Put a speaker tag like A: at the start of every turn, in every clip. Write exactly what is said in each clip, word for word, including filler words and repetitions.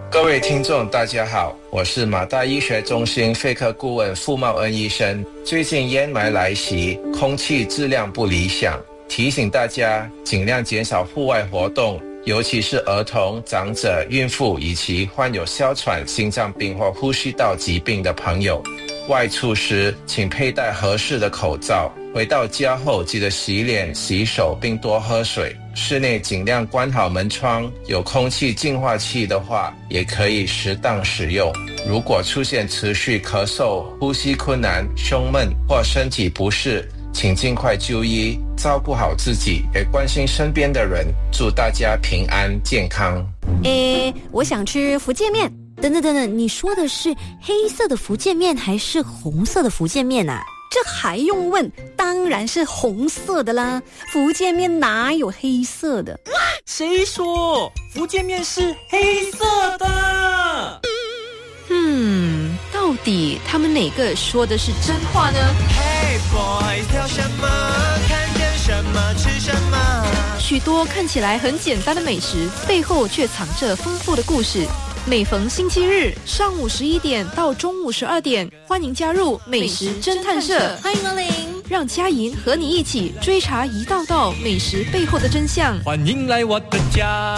A: 各位听众大家好，我是马大医学中心肺科顾问傅茂恩医生。最近烟霾来袭，空气质量不理想，提醒大家尽量减少户外活动，尤其是儿童、长者、孕妇以及患有哮喘、心脏病或呼吸道疾病的朋友。外出时请佩戴合适的口罩，回到家后记得洗脸、洗手并多喝水。室内尽量关好门窗，有空气净化器的话也可以适当使用。如果出现持续咳嗽、呼吸困难、胸闷或身体不适，请尽快就医，照顾好自己，也关心身边的人。祝大家平安健康。
B: 诶，我想吃福建面。等等等等，你说的是黑色的福建面还是红色的福建面啊？
C: 这还用问？当然是红色的啦，福建面哪有黑色的？
D: 谁说福建面是黑色的？
B: 嗯，到底他们哪个说的是真话呢？
E: Hey boys， 挑什么？看见什么吃什么？
B: 许多看起来很简单的美食，背后却藏着丰富的故事。每逢星期日上午十一点到中午十二点，欢迎加入美食侦探社，
C: 欢迎光临，
B: 让佳莹和你一起追查一道道美食背后的真相。
D: 欢迎来我的家。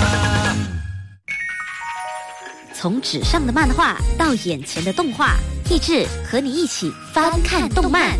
B: 从纸上的漫画到眼前的动画，益智和你一起翻看动漫。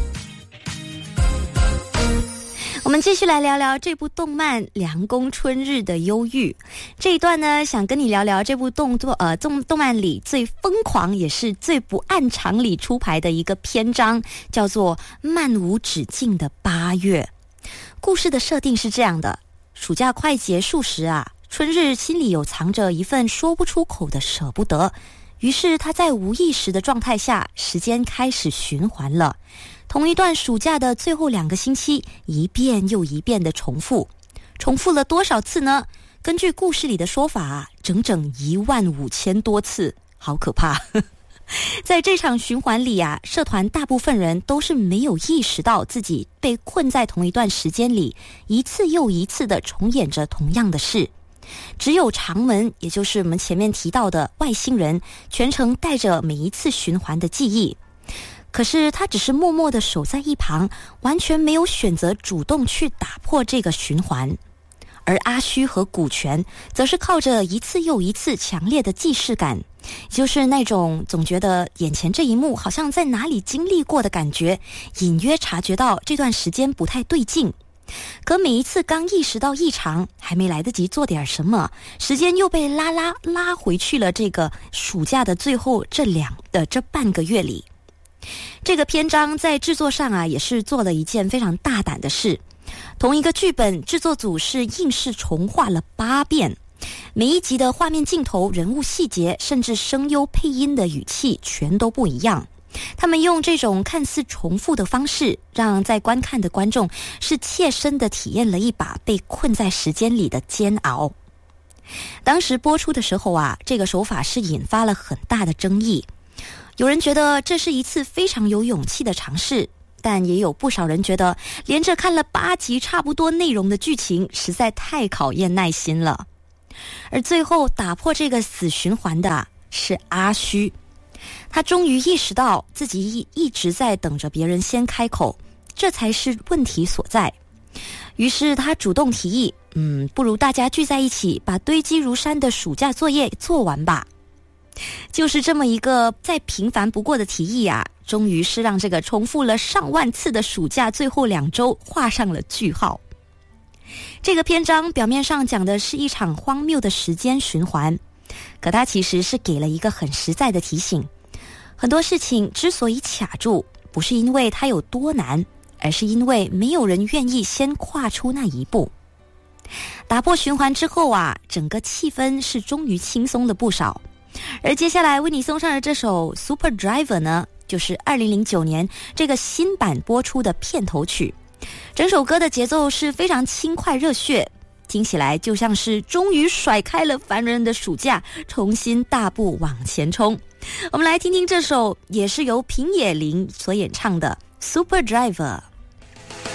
B: 我们继续来聊聊这部动漫《凉宫春日的忧郁》。这一段呢，想跟你聊聊这部动作呃动动漫里最疯狂也是最不按常理出牌的一个篇章，叫做漫无止境的八月。故事的设定是这样的：暑假快结束时啊，春日心里有藏着一份说不出口的舍不得，于是他在无意识的状态下，时间开始循环了。同一段暑假的最后两个星期，一遍又一遍的重复。重复了多少次呢？根据故事里的说法啊，整整一万五千多次，好可怕。在这场循环里啊，社团大部分人都是没有意识到自己被困在同一段时间里，一次又一次的重演着同样的事。只有长门，也就是我们前面提到的外星人，全程带着每一次循环的记忆。可是他只是默默地守在一旁，完全没有选择主动去打破这个循环。而阿虚和古泉则是靠着一次又一次强烈的既视感，就是那种总觉得眼前这一幕好像在哪里经历过的感觉，隐约察觉到这段时间不太对劲。可每一次刚意识到异常，还没来得及做点什么，时间又被拉拉拉回去了这个暑假的最后这两的这半个月里。这个篇章在制作上啊，也是做了一件非常大胆的事。同一个剧本，制作组是硬是重画了八遍，每一集的画面镜头、人物细节，甚至声优配音的语气全都不一样。他们用这种看似重复的方式，让在观看的观众是切身的体验了一把被困在时间里的煎熬。当时播出的时候啊，这个手法是引发了很大的争议。有人觉得这是一次非常有勇气的尝试，但也有不少人觉得连着看了八集差不多内容的剧情实在太考验耐心了。而最后打破这个死循环的是阿虚，他终于意识到自己一直在等着别人先开口，这才是问题所在。于是他主动提议，嗯，不如大家聚在一起，把堆积如山的暑假作业做完吧。就是这么一个再平凡不过的提议啊，终于是让这个重复了上万次的暑假最后两周画上了句号。这个篇章表面上讲的是一场荒谬的时间循环，可它其实是给了一个很实在的提醒。很多事情之所以卡住，不是因为它有多难，而是因为没有人愿意先跨出那一步。打破循环之后啊，整个气氛是终于轻松了不少。而接下来为你送上的这首 Super Driver 呢，就是二零零九年这个新版播出的片头曲。整首歌的节奏是非常轻快热血，听起来就像是终于甩开了烦人的暑假，重新大步往前冲。我们来听听这首也是由平野绫所演唱的 Super Driver。